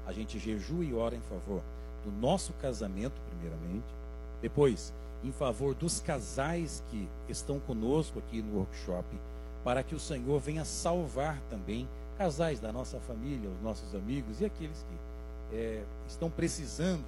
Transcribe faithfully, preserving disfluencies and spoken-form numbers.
a gente jejua e ora em favor do nosso casamento, primeiramente. Depois, em favor dos casais que estão conosco aqui no workshop, para que o Senhor venha salvar também casais da nossa família, os nossos amigos e aqueles que é, estão precisando